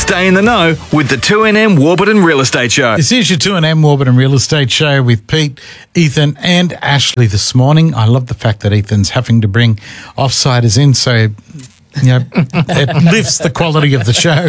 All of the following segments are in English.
Stay in the know with the 2NM Warburton Real Estate Show. This is your 2NM Warburton Real Estate Show with Pete, Ethan and Ashley this morning. I love the fact that Ethan's having to bring offsiders in, so it lifts the quality of the show.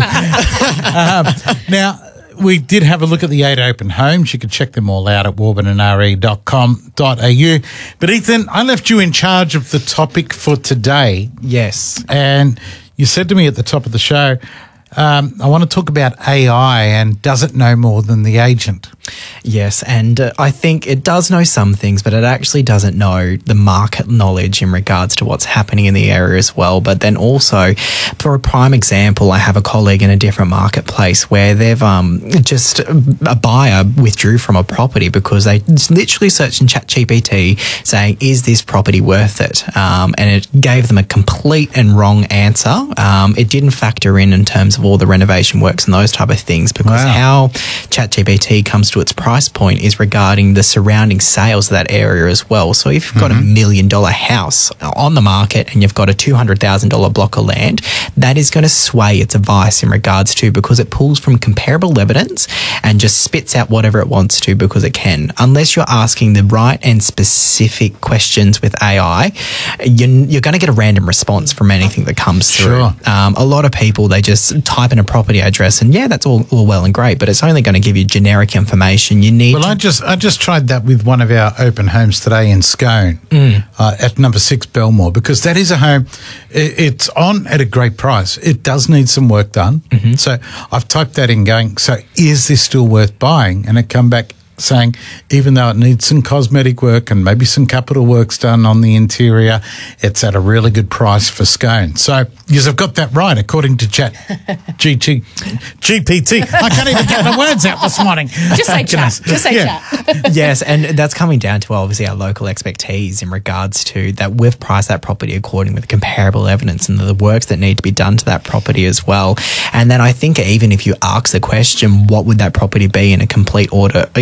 Now, we did have a look at the 8 open homes. You can check them all out at warburtonre.com.au. But Ethan, I left you in charge of the topic for today. Yes. And you said to me at the top of the show, I want to talk about AI and does it know more than the agent? Yes, and I think it does know some things, but it actually doesn't know the market knowledge in regards to what's happening in the area as well. But then also, for a prime example, I have a colleague in a different marketplace where they've just a buyer withdrew from a property because they literally searched in ChatGPT saying, is this property worth it? And it gave them a complete and wrong answer. It didn't factor in terms of all the renovation works and those type of things, because how ChatGPT comes to its price point is regarding the surrounding sales of that area as well. So if you've got $1 million house on the market and you've got a $200,000 block of land, that is going to sway its advice in regards to, because it pulls from comparable evidence and just spits out whatever it wants to because it can. Unless you're asking the right and specific questions with AI, you're going to get a random response from anything that comes through. Sure. A lot of people, they just type in a property address and that's all well and great, but it's only going to give you generic information. You need I just tried that with one of our open homes today in Scone at number 6 Belmore, because that is a home. It's on at a great price. It does need some work done. So I've typed that in going, so is this still worth buying? And it come back saying, even though it needs some cosmetic work and maybe some capital works done on the interior, it's at a really good price for Scone. So, yes, I've got that right, according to GPT. I can't even get the words out this morning. Just say chat. Just say chat. Yes, and that's coming down to obviously our local expertise in regards to that we've priced that property according with comparable evidence and the works that need to be done to that property as well. And then I think even if you ask the question, what would that property be in a complete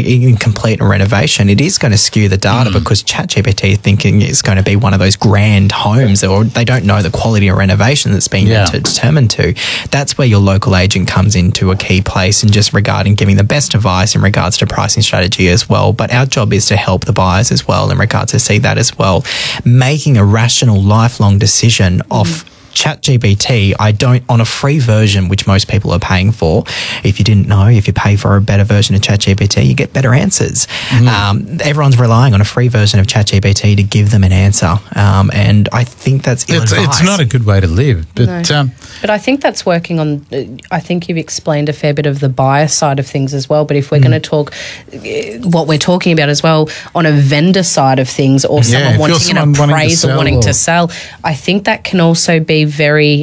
renovation, it is going to skew the data because ChatGPT is thinking it's going to be one of those grand homes, or they don't know the quality of renovation that's being determined to. That's where your local agent comes into a key place, and just regarding giving the best advice in regards to pricing strategy as well. But our job is to help the buyers as well in regards to see that as well. Making a rational, lifelong decision off ChatGPT, on a free version, which most people are paying for. If you didn't know, if you pay for a better version of ChatGPT, you get better answers. Everyone's relying on a free version of ChatGPT to give them an answer. And I think that's ill-advised. It's not a good way to live. But, but I think that's working on, I think you've explained a fair bit of the buyer side of things as well. But if we're going to talk, what we're talking about as well, on a vendor side of things, or someone wanting an appraisal, wanting to sell, I think that can also be very,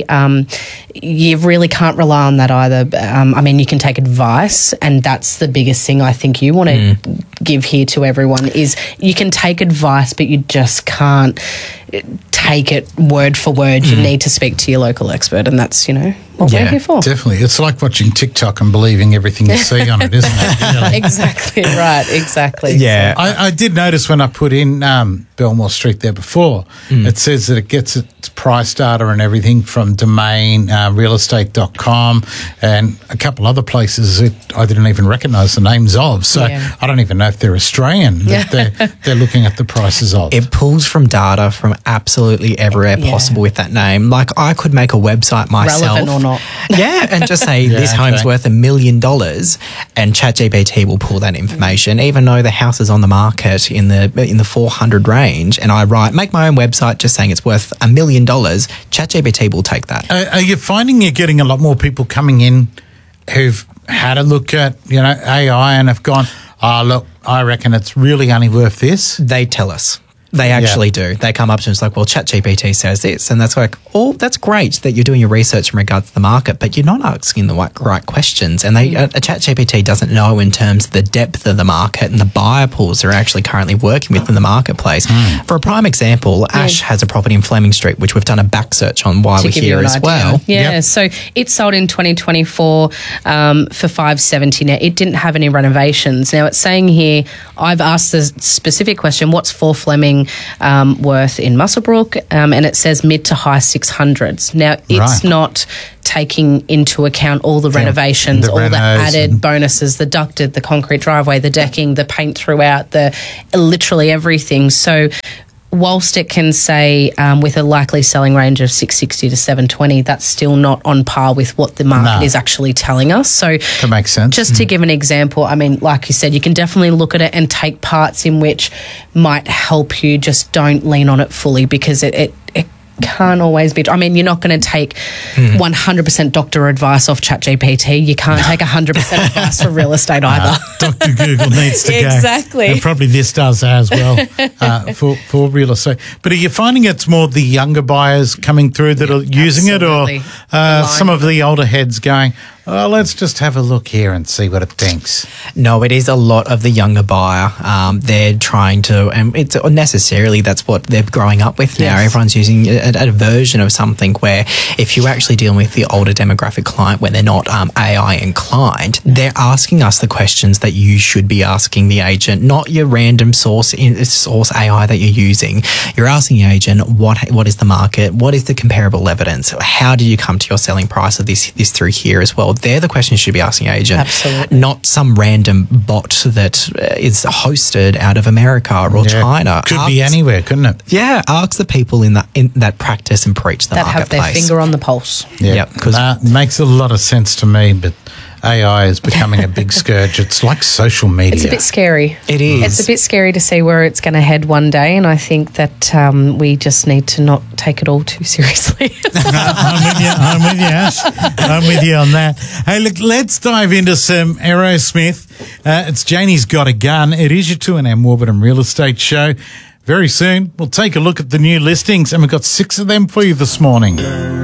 you really can't rely on that either. I mean, you can take advice, and that's the biggest thing I think you want to give here to everyone is you can take advice, but you just can't take it word for word. You need to speak to your local expert, and that's, what we're here for. Definitely. It's like watching TikTok and believing everything you see on it, isn't it? Exactly right. Exactly. Yeah. I did notice when I put in Belmore Street there before, it says that it gets its price data and everything from Domain, realestate.com, and a couple other places that I didn't even recognise the names of. So I don't even know if they're Australian that they're looking at the prices of. It pulls from data from absolutely everywhere possible with that name. Like, I could make a website myself. Relevant or not. And just say this home's worth $1 million, and ChatGPT will pull that information, even though the house is on the market in the 400 range, and I make my own website just saying it's worth $1 million, ChatGPT will take that. Are you finding you're getting a lot more people coming in who've had a look at AI and have gone, look, I reckon it's really only worth this? They tell us. They actually do. They come up to us like, well, ChatGPT says this. And that's like, oh, that's great that you're doing your research in regards to the market, but you're not asking the right questions. And a ChatGPT doesn't know in terms of the depth of the market and the buyer pools they're actually currently working with in the marketplace. For a prime example, Ash has a property in Fleming Street, which we've done a back search on while we're here as well. Yeah, so it sold in 2024 for $570. Now, it didn't have any renovations. Now, it's saying here, I've asked the specific question, what's 4 Fleming going worth in Muswellbrook, and it says mid to high 600s. Now, it's not taking into account all the renovations, all the added bonuses, the ducted, the concrete driveway, the decking, the paint throughout, the literally everything. So whilst it can say with a likely selling range of 660 to 720, that's still not on par with what the market is actually telling us. So that makes sense. Just to give an example, I mean, like you said, you can definitely look at it and take parts in which might help you. Just don't lean on it fully, because it can't always be. I mean, you're not going to take 100% doctor advice off ChatGPT. You can't take 100% advice for real estate either. Dr. Google needs to go. Exactly. And probably this does as well for real estate. But are you finding it's more the younger buyers coming through that are using it, or some of the older heads going, oh, let's just have a look here and see what it thinks? No, it is a lot of the younger buyer. They're trying to, and it's necessarily that's what they're growing up with now. Everyone's using a version of something where if you're actually dealing with the older demographic client where they're not AI inclined, they're asking us the questions that you should be asking the agent, not your random source AI that you're using. You're asking the agent, what is the market? What is the comparable evidence? How do you come to your selling price of this through here as well? They're the questions you should be asking your agent. Absolutely. Not some random bot that is hosted out of America or China. Could be anywhere, couldn't it? Yeah, ask the people in that practice and preach the marketplace. That have their finger on the pulse. Yeah, that makes a lot of sense to me, but AI is becoming a big scourge. It's like social media. It's a bit scary. It is. It's a bit scary to see where it's going to head one day, and I think that we just need to not take it all too seriously. I'm with you, Ash. I'm with you on that. Hey, look, let's dive into some Aerosmith. It's Janie's Got a Gun. It is your 2NM Warburton Real Estate Show. Very soon, we'll take a look at the new listings, and we've got 6 of them for you this morning.